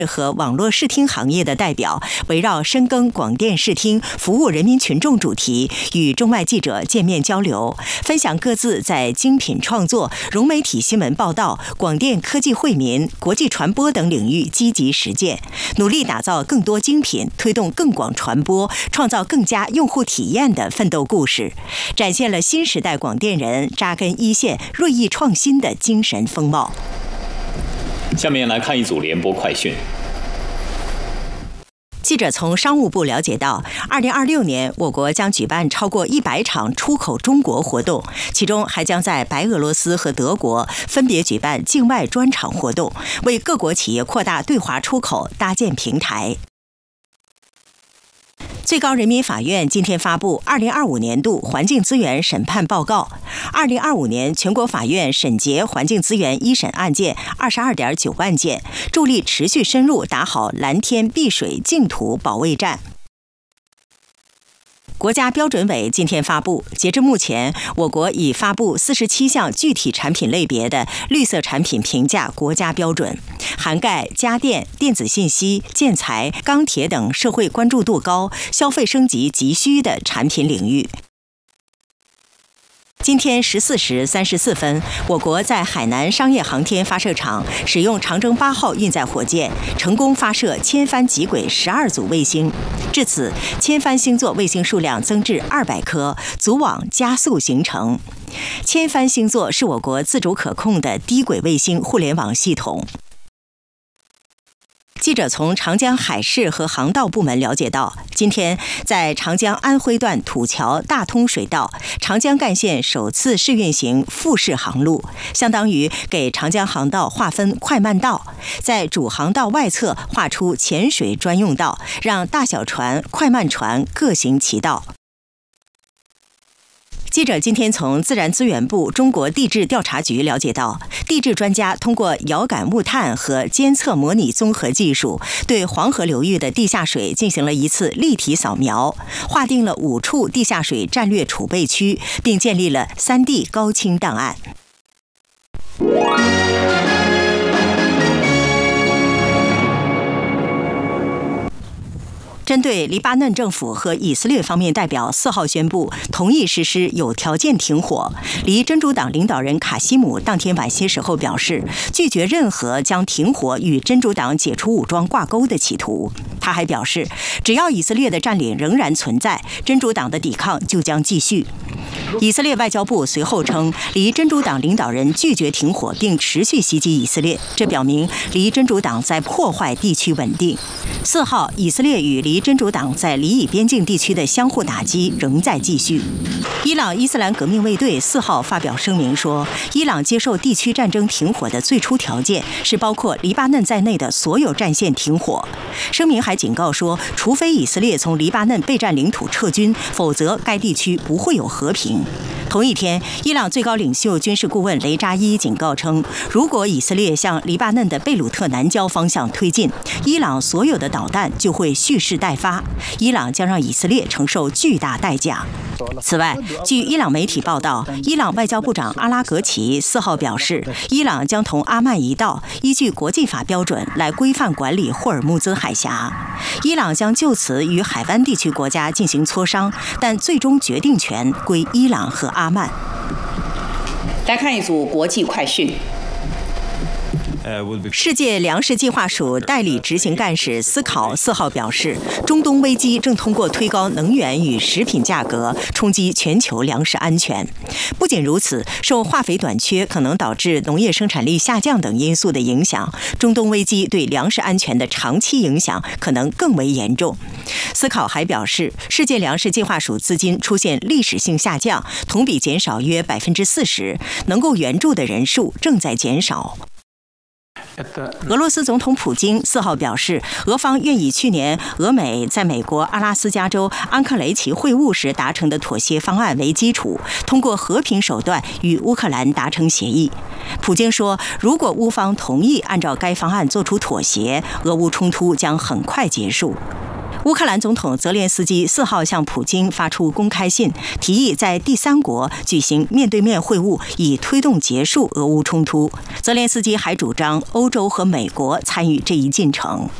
和网络视听行业的代表围绕深耕广电视听、服务人民群众主题，与中外记者见面交流，分享各自在精品创作、融媒体新闻报道、广电科技惠民、国际传播等领域积极实践，努力打造更多精品，推动更广传播，创造更佳用户体验的奋斗故事，展现了新时代广电人扎根一线、锐意创新的精神风貌。 下面来看一组联播快讯。 记者从商务部了解到，2026年我国将举办超过100场出口中国活动，其中还将在白俄罗斯和德国分别举办境外专场活动，为各国企业扩大对华出口搭建平台。最高人民法院今天发布2025年度环境资源审判报告。2025年全国法院审结环境资源一审案件22.9万件，助力持续深入打好蓝天碧水净土保卫战。国家标准委今天发布，截至目前，我国已发布47项具体产品类别的绿色产品评价国家标准，涵盖家电、电子信息、建材、钢铁等社会关注度高、消费升级急需的产品领域。今天14时34分，我国在海南商业航天发射场使用长征8号运载火箭，成功发射千帆极轨12组卫星。至此，千帆星座卫星数量增至200颗，组网加速形成。千帆星座是我国自主可控的低轨卫星互联网系统。记者从长江海事和航道部门了解到，今天在长江安徽段土桥大通水道，长江干线首次试运行复式航路，相当于给长江航道划分快慢道，在主航道外侧划出潜水专用道，让大小船、快慢船各行其道。记者今天从自然资源部中国地质调查局了解到，地质专家通过遥感木探和监测模拟综合技术，对黄河流域的地下水进行了一次立体扫描，划定了5处地下水战略储备区，并建立了3D 高清档案。针对黎巴嫩政府和以色列方面代表4号宣布同意实施有条件停火，黎真主党领导人卡西姆当天晚些时候表示，拒绝任何将停火与真主党解除武装挂钩的企图。他还表示，只要以色列的占领仍然存在，真主党的抵抗就将继续。以色列外交部随后称，黎真主党领导人拒绝停火并持续袭击以色列，这表明黎真主党在破坏地区稳定。4号，以色列与黎真主党在黎以边境地区的相互打击仍在继续。伊朗伊斯兰革命卫队4号发表声明说，伊朗接受地区战争停火的最初条件是包括黎巴嫩在内的所有战线停火。声明还警告说，除非以色列从黎巴嫩被占领土撤军，否则该地区不会有和平。同一天，伊朗最高领袖军事顾问雷扎伊警告称，如果以色列向黎巴嫩的贝鲁特南郊方向推进，伊朗所有的导弹就会蓄势待发，伊朗将让以色列承受巨大代价。此外，据伊朗媒体报道，伊朗外交部长阿拉格齐4号表示，伊朗将同阿曼一道，依据国际法标准来规范管理霍尔木兹海峡。伊朗将就此与海湾地区国家进行磋商，但最终决定权归伊朗和阿曼。 来看一组国际快讯。 世界粮食计划署代理执行干事斯考4号表示，中东危机正通过推高能源与食品价格冲击全球粮食安全。不仅如此，受化肥短缺可能导致农业生产力下降等因素的影响，中东危机对粮食安全的长期影响可能更为严重。斯考还表示，世界粮食计划署资金出现历史性下降，同比减少约40%，能够援助的人数正在减少。俄罗斯总统普京4号表示，俄方愿以去年俄美在美国阿拉斯加州安克雷奇会晤时达成的妥协方案为基础，通过和平手段与乌克兰达成协议。普京说，如果乌方同意按照该方案做出妥协，俄乌冲突将很快结束。 乌克兰总统泽连斯基4号向普京发出公开信，提议在第三国举行面对面会晤，以推动结束俄乌冲突。泽连斯基还主张欧洲和美国参与这一进程。